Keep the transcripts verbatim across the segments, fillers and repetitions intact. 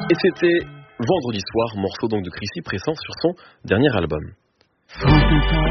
Et c'était Vendredi soir, morceau donc de Chrissy présent sur son dernier album. France Inter,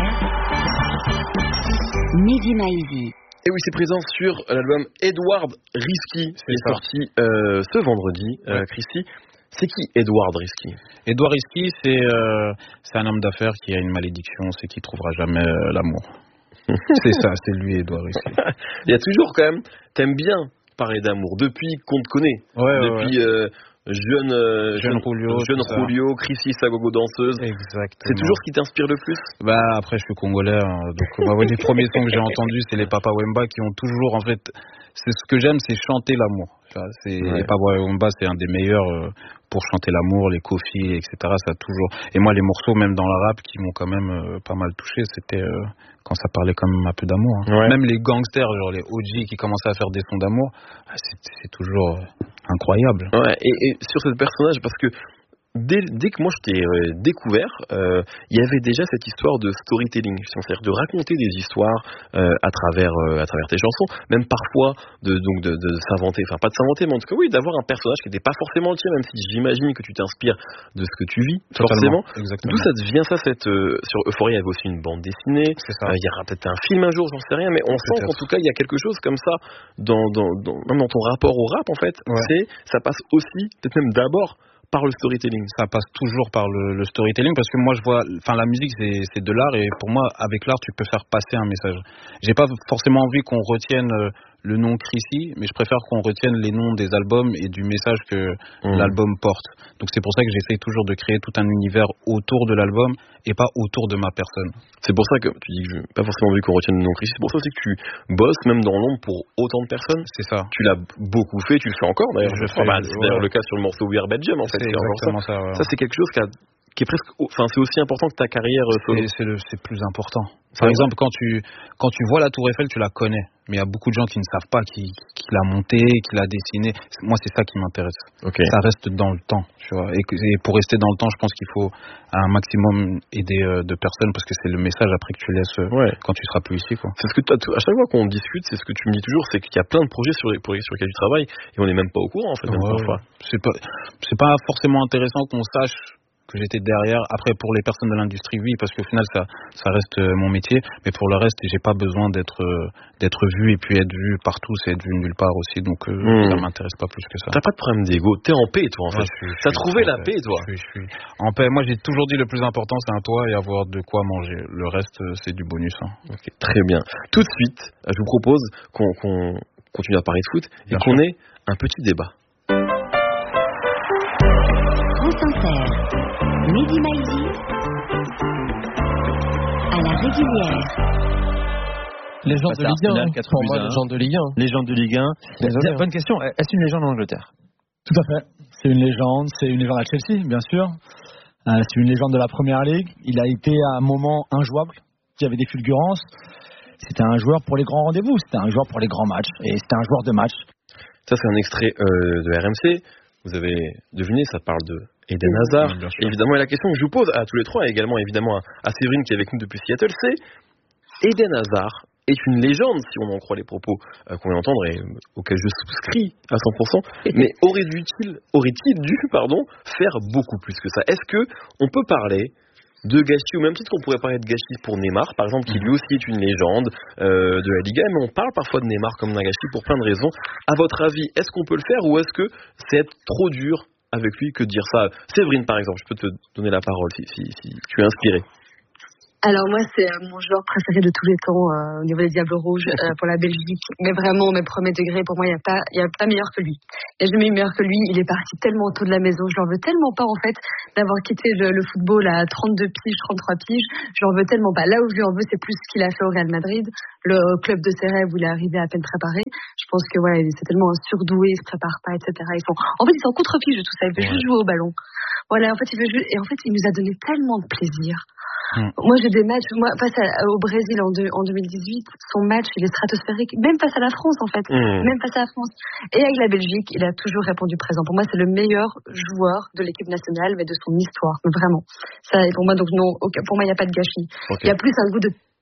Mehdi Maizi. Et oui, c'est présent sur l'album Edward Risky, qui est sorti euh, ce vendredi, euh, Chrissy. C'est qui Edward Risky? Edward Risky, c'est, euh, c'est un homme d'affaires qui a une malédiction, c'est qu'il ne trouvera jamais euh, l'amour. C'est ça, c'est lui, Edward Risky. Il y a toujours quand même, t'aimes bien parler d'amour, depuis qu'on te connaît. Ouais, depuis ouais. Euh, jeune, euh, jeune, jeune Julio, jeune Julio, Chrissy, sa gogo danseuse. Exactement. C'est toujours ce qui t'inspire le plus? Bah après, je suis congolais, hein, donc bah, les premiers sons que j'ai entendus, c'est les Papa Wemba qui ont toujours, en fait, c'est ce que j'aime, c'est chanter l'amour. C'est, ouais. Les Papa Wemba, c'est un des meilleurs euh, pour chanter l'amour, les Kofi, et cetera. Ça a toujours. Et moi, les morceaux, même dans la rap, qui m'ont quand même euh, pas mal touché, c'était euh, quand ça parlait quand même un peu d'amour. Hein. Ouais. Même les gangsters, genre les O G qui commençaient à faire des sons d'amour, c'est, c'est toujours euh, incroyable. Ouais. Et, et sur ce personnage, parce que Dès, dès que moi je t'ai euh, découvert, il euh, y avait déjà cette histoire de storytelling, c'est-à-dire de raconter des histoires euh, à travers euh, à travers tes chansons, même parfois de donc de, de s'inventer, enfin pas de s'inventer, mais en tout cas oui, d'avoir un personnage qui n'était pas forcément le tien, même si j'imagine que tu t'inspires de ce que tu vis, Totalement, forcément. exactement. D'où ça te vient ça cette euh, sur Euphoria, il y avait aussi une bande dessinée, il euh, y aura peut-être un film un jour, j'en sais rien, mais on sent qu'en tout cas il y a quelque chose comme ça dans dans, dans même dans ton rapport au rap en fait, ouais. c'est ça passe aussi peut-être même d'abord par le storytelling. Ça passe toujours par le, le storytelling parce que moi je vois, enfin la musique c'est, c'est de l'art et pour moi avec l'art tu peux faire passer un message. J'ai pas forcément envie qu'on retienne euh, le nom Chrissy, mais je préfère qu'on retienne les noms des albums et du message que mmh. l'album porte. Donc c'est pour ça que j'essaye toujours de créer tout un univers autour de l'album et pas autour de ma personne. C'est pour ça que tu dis que j'ai pas forcément envie qu'on retienne le nom Chrissy. C'est pour ça aussi que tu bosses même dans l'ombre pour autant de personnes. C'est ça. Tu l'as beaucoup fait, tu le fais encore d'ailleurs. Je fais, bah, c'est d'ailleurs ouais. le cas sur le morceau We Are Belgium en fait. C'est, c'est exactement ça. Ça, ouais. ça c'est quelque chose qui a qui est presque, enfin c'est aussi important que ta carrière solo. C'est, c'est, le, c'est plus important. Par exemple, quand tu quand tu vois la Tour Eiffel, tu la connais, mais il y a beaucoup de gens qui ne savent pas qui, qui l'a montée, qui l'a dessinée. Moi, c'est ça qui m'intéresse. Okay. Ça reste dans le temps, tu vois. Et, et pour rester dans le temps, je pense qu'il faut un maximum aider euh, de personnes parce que c'est le message après que tu laisses euh, ouais. quand tu seras plus ici, quoi. C'est ce que à chaque fois qu'on discute, c'est ce que tu me dis toujours, c'est qu'il y a plein de projets sur les pour, sur lesquels tu travailles et on n'est même pas au courant en fait. Même ouais, parfois. C'est pas c'est pas forcément intéressant qu'on sache que j'étais derrière. Après, pour les personnes de l'industrie, oui, parce qu'au final, ça, ça reste euh, mon métier. Mais pour le reste, j'ai pas besoin d'être, euh, d'être vu et puis être vu partout, c'est être vu nulle part aussi. Donc, euh, mmh. ça m'intéresse pas plus que ça. T'as pas de problème d'ego. T'es en paix, toi, en fait. Ouais, T'as trouvé la paix, toi. Je suis, je suis en paix. Moi, j'ai toujours dit le plus important, c'est un toit et avoir de quoi manger. Le reste, c'est du bonus. Hein. Okay, très bien. Tout de suite, je vous propose qu'on, qu'on continue à parler de foot et bien qu'on sûr. ait un petit débat. France Inter. Mehdi Maizi à la régulière. Légende de Ligue un, pour moi, légende de Ligue un. Légende de Ligue un. Bien, bonne question, est-ce une légende en Angleterre? Tout à fait, c'est une légende, c'est une légende à Chelsea, bien sûr. Euh, c'est une légende de la Première Ligue. Il a été à un moment injouable, il y avait des fulgurances. C'était un joueur pour les grands rendez-vous, c'était un joueur pour les grands matchs, et c'était un joueur de match. Ça, c'est un extrait euh, de R M C. Vous avez deviné, ça parle de Eden Hazard. Oui, évidemment, et la question que je vous pose à tous les trois, et également évidemment à Séverine qui est avec nous depuis Seattle, c'est Eden Hazard est une légende, si on en croit les propos euh, qu'on vient d'entendre et euh, auxquels je souscris à cent pour cent. Mais aurait-il, aurait-il dû pardon, faire beaucoup plus que ça? Est-ce que on peut parler de gâchis, au même titre qu'on pourrait parler de gâchis pour Neymar, par exemple, qui lui aussi est une légende euh, de la Liga, mais on parle parfois de Neymar comme d'un gâchis pour plein de raisons. À votre avis, est-ce qu'on peut le faire ou est-ce que c'est être trop dur avec lui que de dire ça? Séverine, par exemple, je peux te donner la parole si, si, si tu es inspirée. Alors moi, c'est euh, mon joueur préféré de tous les temps euh, au niveau des Diables Rouges euh, pour la Belgique. Mais vraiment, mes premiers degrés, pour moi, il n'y a pas, il y a pas meilleur que lui. Il n'y a jamais eu meilleur que lui. Il est parti tellement tôt de la maison. Je l'en veux tellement pas, en fait, d'avoir quitté le, le football à trente-deux piges, trente-trois piges. Je l'en veux tellement pas. Là où je lui en veux, c'est plus ce qu'il a fait au Real Madrid, le club de ses rêves où il est arrivé à peine préparé. Je pense que voilà, c'est tellement un surdoué, il se prépare pas, et cetera. Ils sont, en fait, ils sont en contre-pige de tout ça. Il veut ouais. juste jouer au ballon. Voilà, en fait, il veut jouer, et en fait, il nous a donné tellement de plaisir. Mmh. Moi, j'ai des matchs, moi, face à, au Brésil en, de, en deux mille dix-huit, son match, il est stratosphérique, même face à la France, en fait. Mmh. Même face à la France. Et avec la Belgique, il a toujours répondu présent. Pour moi, c'est le meilleur joueur de l'équipe nationale, mais de son histoire, vraiment. Ça, pour moi, donc, non, pour moi, il n'y a pas de gâchis. Okay. Il y a plus un goût de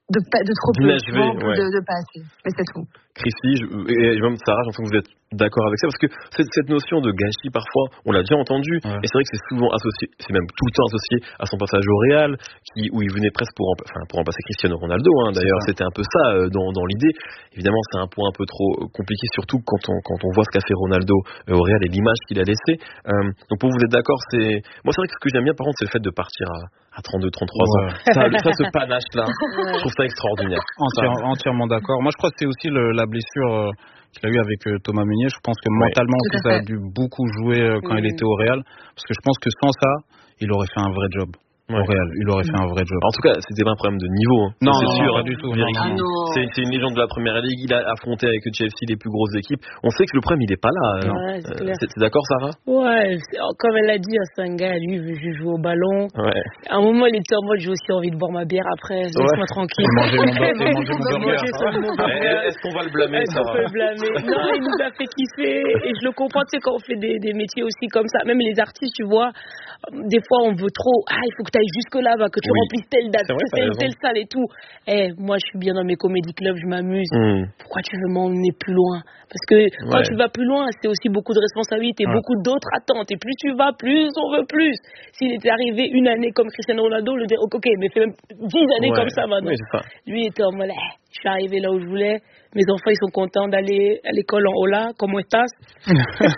de, de trop peu, ouais. de, de pas assez. Mais c'est tout. Chrissy, je, et même Sarah, j'entends que vous êtes d'accord avec ça, parce que cette, cette notion de gâchis, parfois, on l'a déjà entendu, ouais. et c'est vrai que c'est souvent associé, c'est même tout le temps associé à son passage au Real, qui, où il venait presque pour, enfin, pour remplacer Cristiano Ronaldo, hein, d'ailleurs, c'est c'était un peu ça euh, dans, dans l'idée. Évidemment, c'est un point un peu trop compliqué, surtout quand on, quand on voit ce qu'a fait Ronaldo euh, au Real et l'image qu'il a laissée. Euh, donc pour vous, vous êtes d'accord, c'est... Moi, c'est vrai que ce que j'aime bien, par contre, c'est le fait de partir à, à trente-deux, trente-trois ouais. ans. Ça, ça, ce panache-là, ouais. je trouve ça extraordinaire. Entière, entièrement d'accord. Moi, je crois que c'est aussi le, la blessure euh, qu'il a eu avec euh, Thomas Meunier. Je pense que ouais. mentalement aussi, ça a dû beaucoup jouer euh, quand mmh. il était au Real. Parce que je pense que sans ça, il aurait fait un vrai job. Ouais. Au Real, il aurait fait un vrai job. En tout cas, c'était pas un problème de niveau. Hein. Non, c'est non, sûr, pas du tout. Non, non. C'est, c'est une légende de la Première Ligue. Il a affronté avec Chelsea les plus grosses équipes. On sait que le problème, il est pas là. Ouais, c'est, euh, c'est, c'est d'accord, Sarah? Ouais, comme elle l'a dit, c'est un gars, lui, il veut jouer au ballon. Ouais. À un moment, il était en mode, j'ai aussi envie de boire ma bière après. Laisse-moi ouais. tranquille. Manger mon, manger mon burger. Est-ce qu'on va le blâmer, Sarah? On peut le blâmer. Non, il nous a fait kiffer. Et je le comprends, tu sais, quand on fait des, des métiers aussi comme ça. Même les artistes, tu vois, des fois, on veut trop. Ah, il faut que tu ailles jusque-là, va, que tu oui. remplisses telle date, telle, telle salle et tout. Eh, moi, je suis bien dans mes comédie clubs, je m'amuse. Mm. Pourquoi tu veux m'emmener plus loin? Parce que quand ouais. tu vas plus loin, c'est aussi beaucoup de responsabilités, ouais. beaucoup d'autres attentes. Et plus tu vas, plus on veut plus. S'il était arrivé une année comme Cristiano Ronaldo, le dire, ok, mais fait même dix années ouais. comme ça maintenant. Oui, lui, il était en mode, eh, je suis arrivé là où je voulais. Mes enfants, ils sont contents d'aller à l'école en Ola, como estas. Ils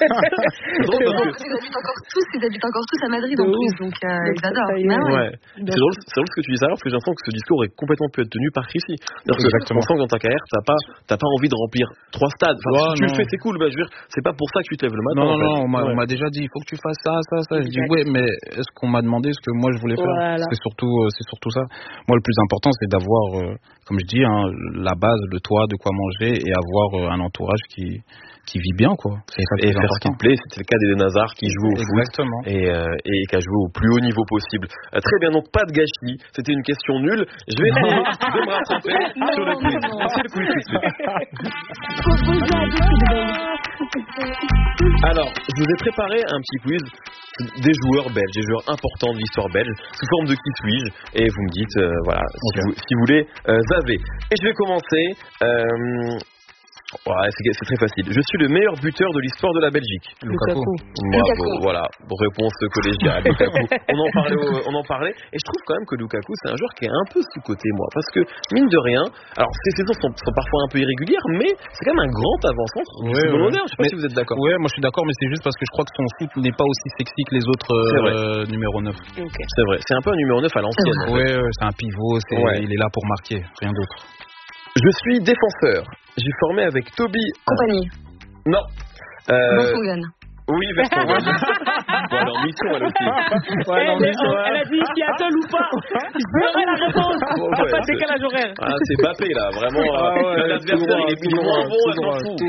habitent encore tous, ils habitent encore tous à Madrid en plus, donc euh, ils adorent. Ouais. Ouais. C'est drôle, c'est drôle ce que tu dis, Sarah, parce que j'ai l'impression que ce discours aurait complètement pu être tenu par Chrissy. Exactement. On sent que dans ta carrière, t'as pas, t'as pas envie de remplir trois stades. Enfin, ouais, si tu non. le fais, c'est cool. Bah, je veux dire, c'est pas pour ça que tu te lèves le matin. Non, non, non. On m'a, ouais. on m'a déjà dit, il faut que tu fasses ça, ça, ça. Je dis ouais, mais est-ce qu'on m'a demandé ce que moi je voulais faire? Voilà. C'est surtout, c'est surtout ça. Moi, le plus important, c'est d'avoir, euh, comme je dis, hein, la base, le toit, de quoi manger et avoir un entourage qui qui vit bien, quoi. C'est et faire ce qui te plaît. C'était le cas d'Eden Hazard qui joue au Exactement. foot et, euh, et qui a joué au plus haut niveau possible. Euh, très bien, donc pas de gâchis. C'était une question nulle. Je vais essayer de me rattraper sur le quiz. C'est le quiz tout de suite. Alors, je vous ai préparé un petit quiz des joueurs belges, des joueurs importants de l'histoire belge, sous forme de qui suis-je, et vous me dites, euh, voilà, okay. si, vous, si vous voulez, euh, zaver. Et je vais commencer. Euh, Ouais, c'est, c'est très facile. Je suis le meilleur buteur de l'histoire de la Belgique. Lukaku. Bravo, voilà. Réponse collégiale. Lukaku. On en parlait, on en parlait. Et je trouve quand même que Lukaku, c'est un joueur qui est un peu sous-coté, moi. Parce que, mine de rien, alors, ses saisons sont, sont parfois un peu irrégulières, mais c'est quand même un grand avant-centre. Ouais, c'est ouais. Je sais pas mais, si vous êtes d'accord. Ouais, moi je suis d'accord, mais c'est juste parce que je crois que son foot n'est pas aussi sexy que les autres euh, numéro neuf. Okay. C'est vrai. C'est un peu un numéro neuf à l'ancienne. En fait. Ouais, ouais, c'est un pivot. C'est, ouais. Il est là pour marquer. Rien d'autre. Je suis défenseur. J'ai formé avec Toby. Compagnie. Non. Euh... Oui, Vertonghen. Bon, alors, mission, elle aussi. Ouais, elle, mission, elle, elle a dit Seattle ou pas. Je ferai la réponse. Bon, ouais, pas de décalage horaire. Ah, c'est Bappé, là. Vraiment, ah, ouais, l'adversaire, il est plus moins bon, elle s'en fout.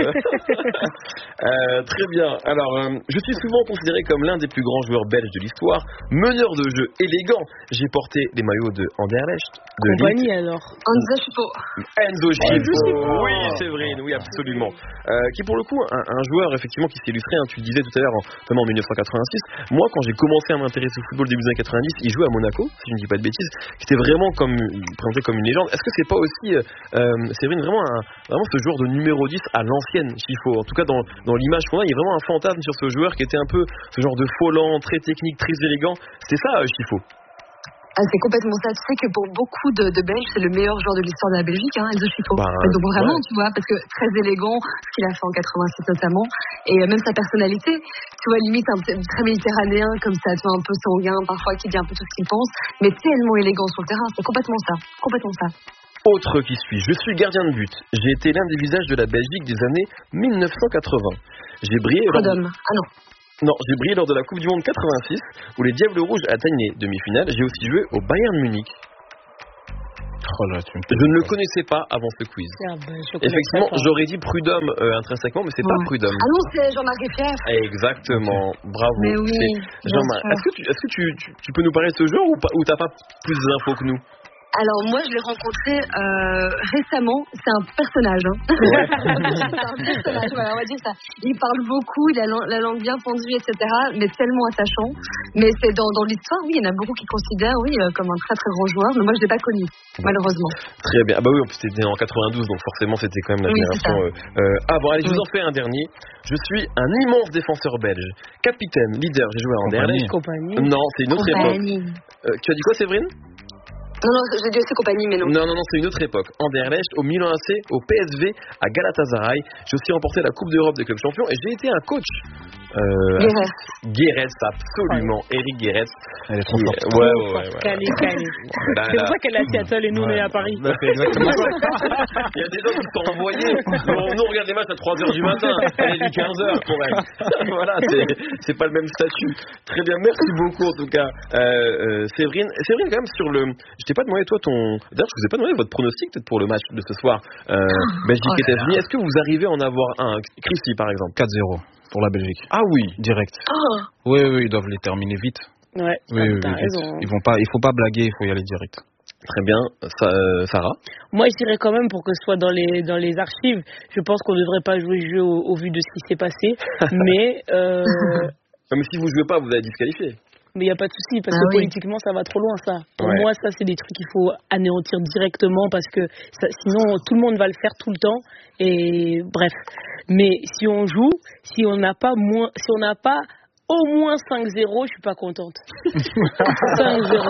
euh, très bien. Alors, euh, je suis souvent considéré comme l'un des plus grands joueurs belges de l'histoire. Meneur de jeu élégant. J'ai porté les maillots de Anderlecht. De Compagnie, alors. Enzo Schifo. Enzo Schifo. Oui, Séverine, oui, absolument. Euh, qui, pour le coup, un, un joueur, effectivement, qui s'est illustré, hein, tu le disais tout à l'heure, en, en dix-neuf cent quatre-vingt-six. Moi, quand j'ai commencé à m'intéresser au football début des années quatre-vingt-dix, il jouait à Monaco, si je ne dis pas de bêtises, qui était vraiment comme, présenté comme une légende. Est-ce que c'est pas aussi, euh, Séverine, vraiment, un, vraiment ce joueur de numéro dix à l'ancienne, Schifo? En tout cas, dans, dans l'image qu'on a, il y a vraiment un fantasme sur ce joueur qui était un peu ce genre de volant, très technique, très élégant. C'était ça, euh, Schifo? Ah, c'est complètement ça. Tu sais que pour beaucoup de, de Belges, c'est le meilleur joueur de l'histoire de la Belgique, hein, Enzo Schifo. Bah, donc vraiment, ouais. Tu vois, parce que très élégant, ce qu'il a fait en quatre-vingt-six notamment, et même sa personnalité, tu vois, limite un très méditerranéen comme ça, tu vois, un peu sanguin parfois, qui dit un peu tout ce qu'il pense, mais tellement élégant sur le terrain. C'est complètement ça, complètement ça. Autre qui suis, je suis gardien de but. J'ai été l'un des visages de la Belgique des années dix-neuf cent quatre-vingts. J'ai brillé. Lors... Ah non. Non, j'ai brillé lors de la Coupe du Monde quatre-vingt-six, où les Diables Rouges atteignent les demi-finales. J'ai aussi joué au Bayern Munich. Oh là, tu me je ne le connaissais pas avant ce quiz. Ah ben, effectivement, j'aurais dit Prud'homme euh, intrinsèquement, mais c'est ouais. pas Prud'homme. Ah non, c'est Jean-Marc Rivière. Exactement, bravo. Mais oui, Jean-Marc, est-ce que, tu, est-ce que tu, tu, tu peux nous parler de ce joueur ou, pas, ou t'as pas plus d'infos que nous? Alors moi je l'ai rencontré euh, récemment, c'est un personnage. Hein. Ouais. C'est un personnage, voilà, on va dire ça. Il parle beaucoup, il a la langue bien pendue, et cetera. Mais tellement attachant. Mais c'est dans, dans l'histoire, oui, il y en a beaucoup qui considèrent, oui, euh, comme un très très grand joueur. Mais moi je l'ai pas connu, malheureusement. Très bien. Ah bah oui, en plus c'était né en quatre-vingt-douze, donc forcément c'était quand même la oui, génération. Euh, euh, ah bon, allez, je vous en fais un dernier. Je suis un immense défenseur belge, capitaine, leader. J'ai joué à Anderlecht. Compagnie. Non, c'est une autre Compagnie. époque. Euh, tu as dit quoi, Séverine? Non, non, j'ai dit aussi compagnie, mais non. Non, non, non, c'est une autre époque. Anderlecht, au Milan A C, au P S V, à Galatasaray. J'ai aussi remporté la Coupe d'Europe des clubs champions et j'ai été un coach. Euh, Guéret. Guéret, absolument. Ouais. Eric Guéret. Elle est trop forte. Ouais, ouais, ouais. ouais. Calé, calé. C'est pour ça qu'elle est à Seattle et nous, ouais. on est à Paris. Bah, c'est exactement ça. Il y a des gens qui sont envoyés. Nous, on regarde des matchs à trois heures du matin. Elle est du quinze heures, quand même. Voilà, c'est, c'est pas le même statut. Très bien, merci beaucoup, en tout cas. Euh, euh, Séverine, Séverine, quand même, sur le. Je t'ai pas demandé, toi, ton. D'ailleurs, je vous ai pas demandé votre pronostic, peut-être, pour le match de ce soir. Euh, Belgique-États-Unis. Est-ce que vous arrivez à en avoir un? Christy, par exemple. quatre zéro. Pour la Belgique. Ah oui, direct. Oh. Oui, oui, ils doivent les terminer vite. Ouais, oui, oui, t'as oui, raison. Ils vont pas, il faut pas blaguer, il faut y aller direct. Très bien, Ça, euh, Sarah. Moi, je dirais quand même, pour que ce soit dans les dans les archives, je pense qu'on ne devrait pas jouer le jeu au, au vu de ce qui s'est passé. mais euh... mais si vous jouez pas, vous allez disqualifier. Mais il n'y a pas de souci, parce ah que oui. politiquement, ça va trop loin, ça. Pour ouais. moi, ça, c'est des trucs qu'il faut anéantir directement, parce que ça, sinon, tout le monde va le faire tout le temps. Et bref. Mais si on joue, si on n'a pas moins, si on n'a pas au moins cinq zéro, je suis pas contente. cinq zéro.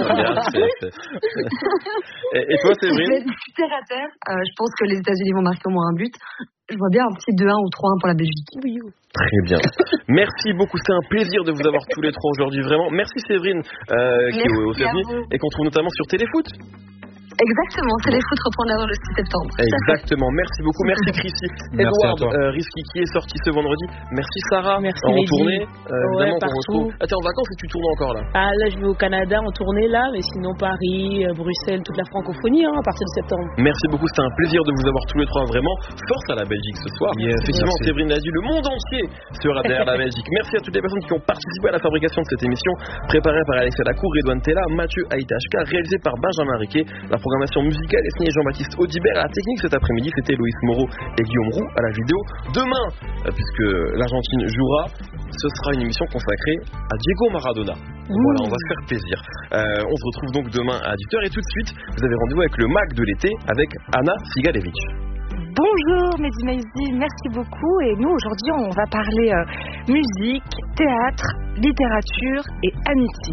et, et toi, Séverine? Je vais être terre à terre. Euh, je pense que les États-Unis vont marquer au moins un but. Je vois bien un petit deux un ou trois un pour la Belgique. Oui. Très bien. Merci beaucoup. C'était un plaisir de vous avoir tous les trois aujourd'hui. Vraiment. Merci Séverine, euh, qui est aux États-Unis et qu'on trouve notamment sur Téléfoot. Exactement, Téléfoot reprend d'ailleurs le six septembre. Exactement, merci beaucoup, merci Chrissy. Edward euh, Risky qui est sorti ce vendredi. Merci Sarah, merci en Lady. tournée. Euh, ouais, évidemment, partout. Ah, t'es en vacances et tu tournes encore là? Ah là je vais au Canada en tournée là, mais sinon Paris, Bruxelles, toute la francophonie hein, à partir de septembre. Merci beaucoup, c'était un plaisir de vous avoir tous les trois vraiment. Force à la Belgique ce soir. Yes, effectivement, Séverine l'a dit, le monde entier sera derrière la Belgique. Merci à toutes les personnes qui ont participé à la fabrication de cette émission, préparée par Alexia Lacour, Redouane Tella, Mathieu Aïtachka, réalisée par Benjamin Riquet. La programmation musicale est signé Jean-Baptiste Audibert. À la technique cet après-midi, c'était Loïs Moreau et Guillaume Roux. À la vidéo, demain, puisque l'Argentine jouera, ce sera une émission consacrée à Diego Maradona. Mmh. Voilà, on va se faire plaisir. Euh, on se retrouve donc demain à dix-huit heures et tout de suite, vous avez rendez-vous avec le Mac de l'été avec Anna Sigalevich. Bonjour Mehdi Maizi, merci beaucoup. Et nous aujourd'hui on va parler euh, musique, théâtre, littérature et amitié.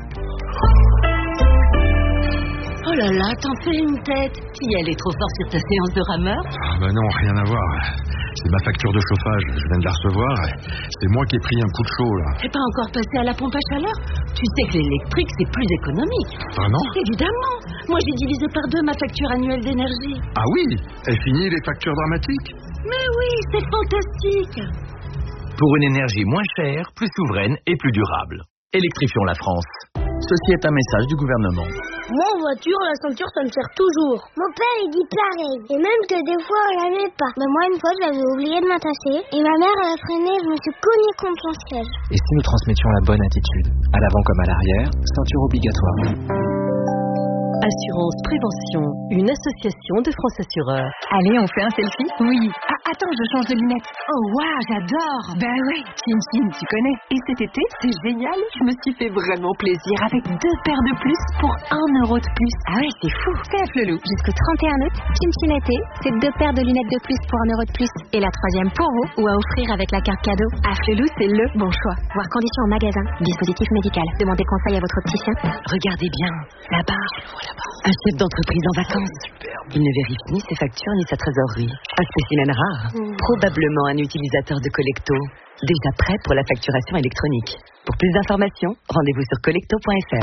Oh là là, t'en fais une tête. Si elle est trop forte sur ta séance de rameur. Ah bah non, rien à voir. C'est ma facture de chauffage, je viens de la recevoir. C'est moi qui ai pris un coup de chaud là. T'es pas encore passé à la pompe à chaleur? Tu sais que l'électrique c'est plus économique. Ah non? Évidemment. Moi j'ai divisé par deux ma facture annuelle d'énergie. Ah oui? Et fini les factures dramatiques? Mais oui, c'est fantastique. Pour une énergie moins chère, plus souveraine et plus durable. Électrifions la France. Ceci est un message du gouvernement. Moi, en voiture, la ceinture, ça me sert toujours. Mon père, il dit pareil. Et même que des fois, on la met pas. Mais moi, une fois, j'avais oublié de m'attacher. Et ma mère, elle a freiné, je me suis cognée contre son siège. Et si nous transmettions la bonne attitude? À l'avant comme à l'arrière, ceinture obligatoire. Assurance Prévention, une association de France Assureurs. Allez, on fait un selfie? Oui. Ah, attends, je change de lunettes. Oh, waouh, j'adore. Ben ouais, Chin Chin, tu connais. Et cet été, c'est génial. Je me suis fait vraiment plaisir avec deux paires de plus pour un euro de plus. Ah ouais, c'est fou. C'est à Flelou. Jusqu'au trente et un août, Chin Chin été, c'est deux paires de lunettes de plus pour un euro de plus. Et la troisième pour vous, ou à offrir avec la carte cadeau. À Flelou, c'est le bon choix. Voir conditions en magasin. Dispositif médical. Demandez conseil à votre opticien. Regardez bien, là-bas. Un chef d'entreprise en vacances. Il ne vérifie ni ses factures ni sa trésorerie. Un spécimen rare. Mmh. Probablement un utilisateur de Collecto. Déjà prêt pour la facturation électronique. Pour plus d'informations, rendez-vous sur collecto point f r.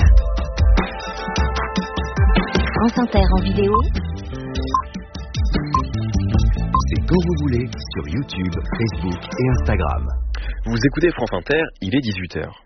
France Inter en vidéo. C'est quand vous voulez sur YouTube, Facebook et Instagram. Vous écoutez France Inter, il est dix-huit heures.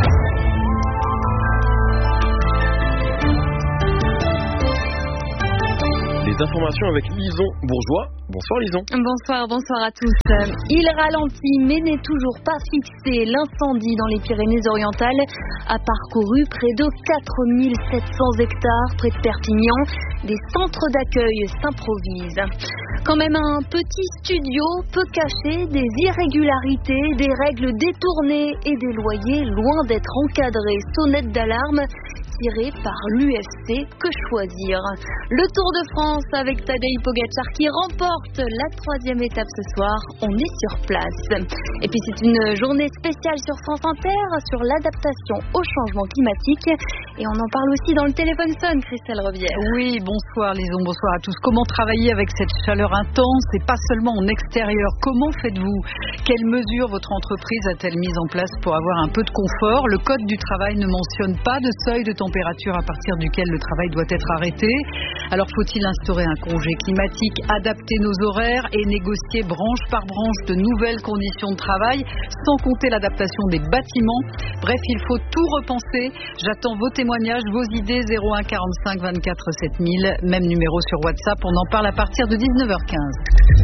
Les informations avec Lison Bourgeois. Bonsoir Lison. Bonsoir, bonsoir à tous. Il ralentit mais n'est toujours pas fixé. L'incendie dans les Pyrénées-Orientales a parcouru près de quatre mille sept cents hectares près de Perpignan. des centres d'accueil s'improvisent. Quand même un petit studio peu caché, des irrégularités, des règles détournées et des loyers loin d'être encadrés. Sonnette d'alarme tirée par l'U F C, que choisir? Le Tour de France avec Tadej Pogačar qui remporte la troisième étape ce soir. On est sur place. Et puis c'est une journée spéciale sur France Inter sur l'adaptation au changement climatique. Et on en parle aussi dans le téléphone sonne, Christelle Revière. Oui, bonsoir Lison, bonsoir à tous. Comment travailler avec cette chaleur intense et pas seulement en extérieur? Comment faites-vous? Quelles mesures votre entreprise a-t-elle mises en place pour avoir un peu de confort? Le Code du travail ne mentionne pas de seuil de température à partir duquel le travail doit être arrêté. Alors faut-il instaurer un congé climatique, adapter nos horaires et négocier branche par branche de nouvelles conditions de travail, sans compter l'adaptation des bâtiments? Bref, il faut tout repenser. J'attends vos témoignages, vos idées. Zéro un quarante-cinq vingt-quatre sept mille, même numéro sur WhatsApp. On en parle à partir de dix-neuf heures quinze.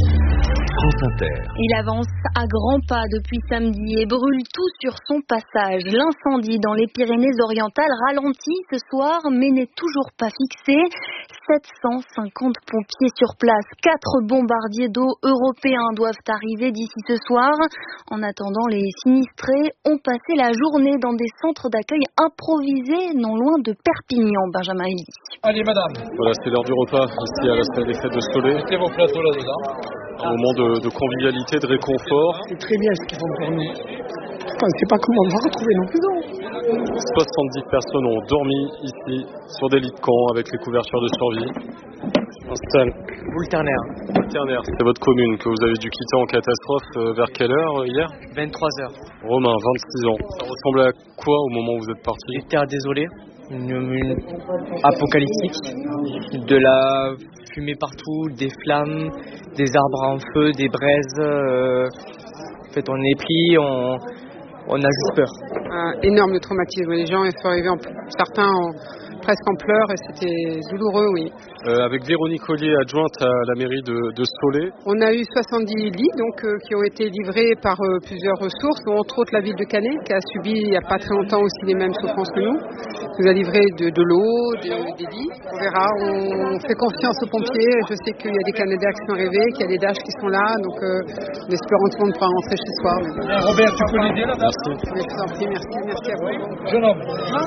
Il avance à grands pas depuis samedi et brûle tout sur son passage. L'incendie dans les Pyrénées-Orientales ralentit ce soir mais n'est toujours pas fixé. sept cent cinquante pompiers sur place. Quatre bombardiers d'eau européens doivent arriver d'ici ce soir. En attendant, les sinistrés ont passé la journée dans des centres d'accueil improvisés non loin de Perpignan. Benjamin Elie. Allez madame. Voilà, c'est l'heure du repas ici à la salle des fêtes de Stolet. Mettez vos plateaux là-dedans. Un moment de, de convivialité, de réconfort. C'est très bien ce qu'ils font pour nous. Enfin, je ne sais pas comment on va retrouver nos maisons. soixante-dix personnes ont dormi ici, sur des lits de camp, avec les couvertures de survie. Installe. Vous le Ternaire. Le Ternaire, c'est votre commune que vous avez dû quitter en catastrophe euh, vers quelle heure euh, hier? vingt-trois heures. Romain, vingt-six ans. Ça ressemblait à quoi au moment où vous êtes parti? Une terre désolée, une, une apocalyptique, de la fumée partout, des flammes, des arbres en feu, des braises. Euh, en fait, on est pris, on, on a juste peur. Un énorme traumatisme. Les gens sont arrivés, en, certains en, presque en pleurs et c'était douloureux, oui. Euh, avec Véronique Ollier, adjointe à la mairie de, de Stolet. On a eu soixante-dix lits donc, euh, qui ont été livrés par euh, plusieurs ressources, dont entre autres la ville de Canet, qui a subi il n'y a pas très longtemps aussi les mêmes souffrances que nous. On nous a livré de, de l'eau, de, des lits. On verra, on fait confiance aux pompiers. Je sais qu'il y a des Canadiens qui sont arrivés, qu'il y a des D H qui sont là, donc euh, en espérant que tout le monde pourra rentrer chez soi. Bien, Robert, tu peux l'aider là? Merci. Merci, merci, merci à vous. Jeune homme.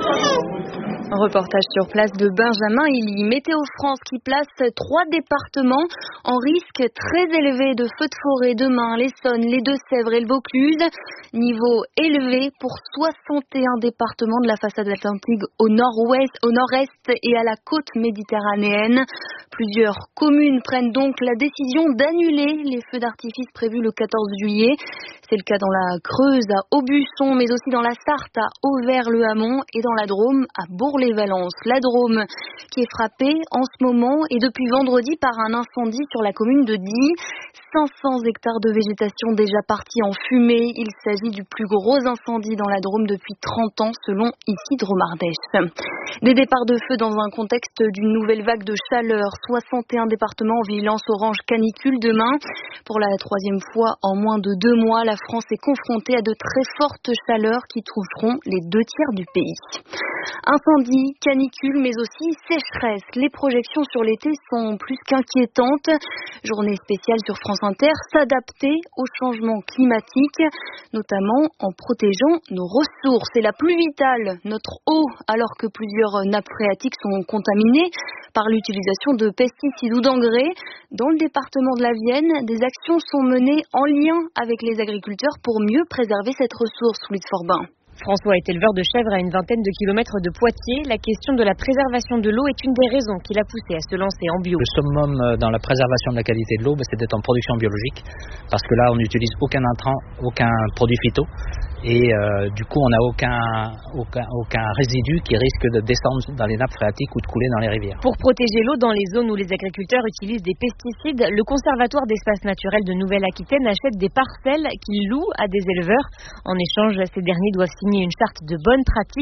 Un reportage sur place de Benjamin Elie. Météo France qui place trois départements en risque très élevé de feux de forêt demain, l'Essonne, les Deux-Sèvres et le Vaucluse. Niveau élevé pour soixante et un départements de la façade atlantique au nord-ouest, au nord-est et à la côte méditerranéenne. Plusieurs communes prennent donc la décision d'annuler les feux d'artifice prévus le quatorze juillet. C'est le cas dans la Creuse, à Aubusson, mais aussi dans la Sarthe, à Auvers-le-Hamon et dans la Drôme, à Bourg-les-Valences. La Drôme qui est frappée en ce moment et depuis vendredi par un incendie sur la commune de Die. cinq cents hectares de végétation déjà partis en fumée. Il s'agit du plus gros incendie dans la Drôme depuis trente ans, selon Isidro Mardèche. Des départs de feu dans un contexte d'une nouvelle vague de chaleur. soixante et un départements en vigilance orange canicule demain. Pour la troisième fois en moins de deux mois, la France est confrontée à de très fortes chaleurs qui toucheront les deux tiers du pays. Incendie, canicule, mais aussi sécheresse. Les projections sur l'été sont plus qu'inquiétantes. Journée spéciale sur France Inter, s'adapter au changement climatique, notamment en protégeant nos ressources. Et la pluie vitale, notre eau, alors que plusieurs nappes phréatiques sont contaminées par l'utilisation de pesticides ou d'engrais. Dans le département de la Vienne, des actions sont menées en lien avec les agriculteurs pour mieux préserver cette ressource, Louise Forbin. François est éleveur de chèvres à une vingtaine de kilomètres de Poitiers. La question de la préservation de l'eau est une des raisons qui l'a poussé à se lancer en bio. Le summum dans la préservation de la qualité de l'eau, c'est d'être en production biologique. Parce que là, on n'utilise aucun intrant, aucun produit phyto. Et euh, du coup, on n'a aucun, aucun, aucun résidu qui risque de descendre dans les nappes phréatiques ou de couler dans les rivières. Pour protéger l'eau dans les zones où les agriculteurs utilisent des pesticides, le Conservatoire d'espaces naturels de Nouvelle-Aquitaine achète des parcelles qu'il loue à des éleveurs. En échange, ces derniers doivent signer une charte de bonne pratique.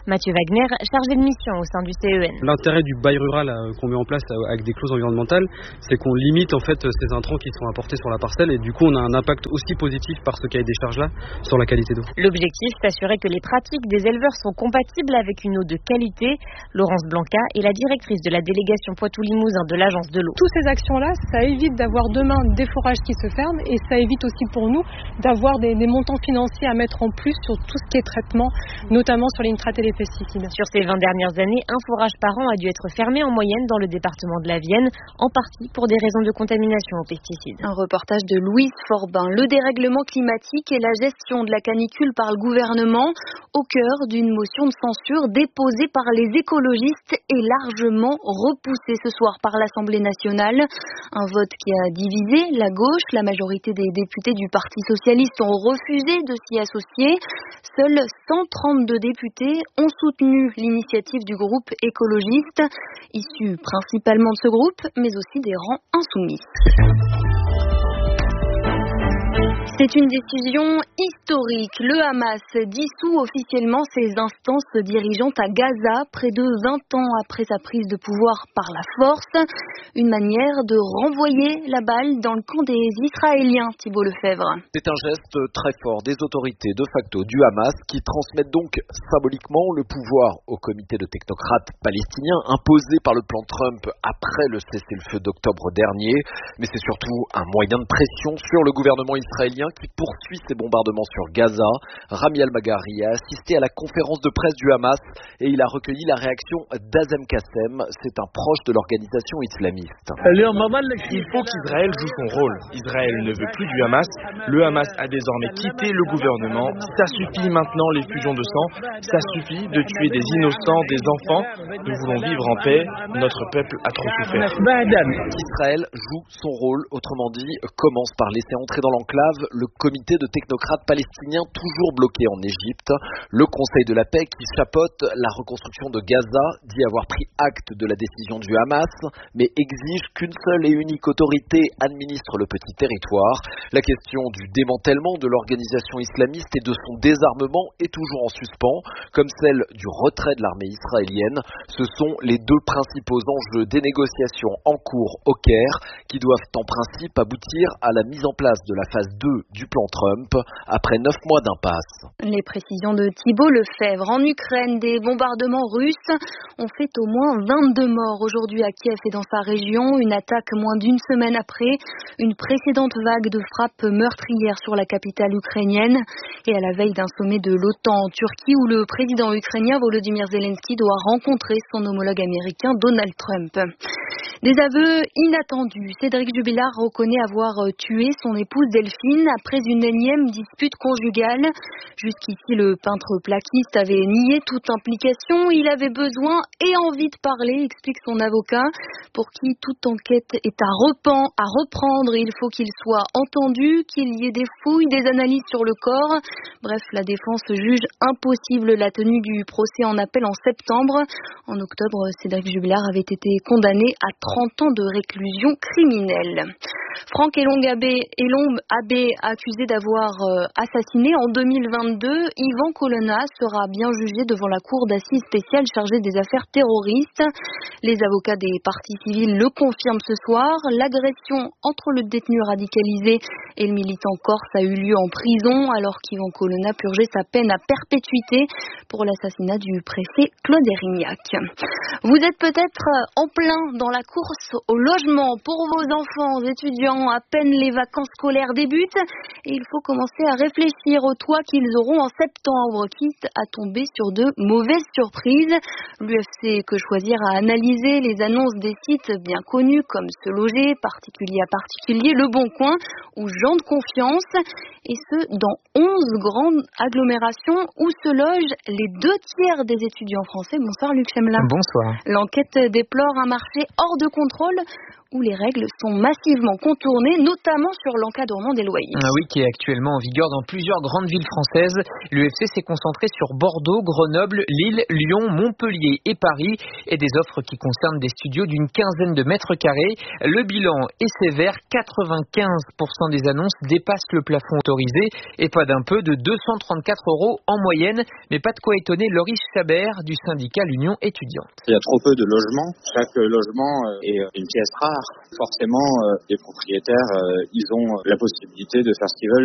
Mathieu Wagner, chargé de mission au sein du C E N. L'intérêt du bail rural qu'on met en place avec des clauses environnementales, c'est qu'on limite en fait ces intrants qui sont apportés sur la parcelle et du coup on a un impact aussi positif par ce cahier des charges-là sur la qualité d'eau. L'objectif, s'assurer que les pratiques des éleveurs sont compatibles avec une eau de qualité. Laurence Blanca est la directrice de la délégation Poitou-Limousin de l'agence de l'eau. Toutes ces actions-là, ça évite d'avoir demain des forages qui se ferment et ça évite aussi pour nous d'avoir des, des montants financiers à mettre en plus sur tout ce qui est traitement, notamment sur les nitrates et les pesticides. Sur ces vingt dernières années, un forage par an a dû être fermé en moyenne dans le département de la Vienne, en partie pour des raisons de contamination aux pesticides. Un reportage de Louise Forbin. Le dérèglement climatique et la gestion de la canicule par le gouvernement au cœur d'une motion de censure déposée par les écologistes et largement repoussée ce soir par l'Assemblée nationale. Un vote qui a divisé la gauche. La majorité des députés du Parti socialiste ont refusé de s'y associer. Seuls cent trente-deux députés ont soutenu l'initiative du groupe écologiste, issu principalement de ce groupe, mais aussi des rangs insoumis. C'est une décision historique. Le Hamas dissout officiellement ses instances dirigeantes à Gaza, près de vingt ans après sa prise de pouvoir par la force. Une manière de renvoyer la balle dans le camp des Israéliens, Thibault Lefebvre. C'est un geste très fort des autorités de facto du Hamas qui transmettent donc symboliquement le pouvoir au comité de technocrates palestiniens imposé par le plan Trump après le cessez-le-feu d'octobre dernier. Mais c'est surtout un moyen de pression sur le gouvernement israélien qui poursuit ses bombardements sur Gaza. Rami Al-Maghari a assisté à la conférence de presse du Hamas et il a recueilli la réaction d'Azem Kassem, c'est un proche de l'organisation islamiste. Il faut qu'Israël joue son rôle. Israël ne veut plus du Hamas. Le Hamas a désormais quitté le gouvernement. Ça suffit maintenant les fusions de sang. Ça suffit de tuer des innocents, des enfants. Nous voulons vivre en paix. Notre peuple a trop souffert. Israël joue son rôle, autrement dit, commence par laisser entrer dans l'enclave le comité de technocrates palestiniens toujours bloqué en Égypte. Le Conseil de la paix qui chapeaute la reconstruction de Gaza dit avoir pris acte de la décision du Hamas, mais exige qu'une seule et unique autorité administre le petit territoire. La question du démantèlement de l'organisation islamiste et de son désarmement est toujours en suspens, comme celle du retrait de l'armée israélienne. Ce sont les deux principaux enjeux des négociations en cours au Caire, qui doivent en principe aboutir à la mise en place de la phase deux du plan Trump après neuf mois d'impasse. Les précisions de Thibault Lefebvre. En Ukraine, des bombardements russes ont fait au moins vingt-deux morts aujourd'hui à Kiev et dans sa région. Une attaque moins d'une semaine après une précédente vague de frappes meurtrières sur la capitale ukrainienne et à la veille d'un sommet de l'OTAN en Turquie où le président ukrainien Volodymyr Zelensky doit rencontrer son homologue américain Donald Trump. Des aveux inattendus. Cédric Jubilard reconnaît avoir tué son épouse Delphine après une énième dispute conjugale. Jusqu'ici, le peintre plaquiste avait nié toute implication. Il avait besoin et envie de parler, explique son avocat, pour qui toute enquête est à, repen, à reprendre. Il faut qu'il soit entendu, qu'il y ait des fouilles, des analyses sur le corps. Bref, la défense juge impossible la tenue du procès en appel en septembre. En octobre, Cédric Jubilard avait été condamné à trente ans de réclusion criminelle. Franck Elong Abbé, Elong Abbé accusé d'avoir euh, assassiné en deux mille vingt-deux Yvan Colonna sera bien jugé devant la cour d'assises spéciale chargée des affaires terroristes. Les avocats des parties civiles le confirment ce soir. L'agression entre le détenu radicalisé et le militant corse a eu lieu en prison alors qu'Yvan Colonna purgeait sa peine à perpétuité pour l'assassinat du préfet Claude Erignac. Vous êtes peut-être en plein dans la course au logement pour vos enfants étudiants. À peine les vacances scolaires débutent et il faut commencer à réfléchir au toit qu'ils auront en septembre, quitte à tomber sur de mauvaises surprises. L'U F C Que Choisir a analysé les annonces des sites bien connus comme Se Loger, Particulier à Particulier, Le Bon Coin ou Gens de Confiance, et ce dans onze grandes agglomérations où se logent les deux tiers des étudiants français. Bonsoir Luc Chemla. Bonsoir. L'enquête déplore un marché hors de contrôle où les règles sont massivement contournées, notamment sur l'encadrement des loyers. Ah oui, qui est actuellement en vigueur dans plusieurs grandes villes françaises. L'U F C s'est concentré sur Bordeaux, Grenoble, Lille, Lyon, Montpellier et Paris, et des offres qui concernent des studios d'une quinzaine de mètres carrés. Le bilan est sévère, quatre-vingt-quinze pour cent des annonces dépassent le plafond autorisé, et pas d'un peu, de deux cent trente-quatre euros en moyenne. Mais pas de quoi étonner Loris Chabert du syndicat L'Union étudiante. Il y a trop peu de logements. Chaque logement est une pièce rare. Forcément, les propriétaires, ils ont la possibilité de faire ce qu'ils veulent.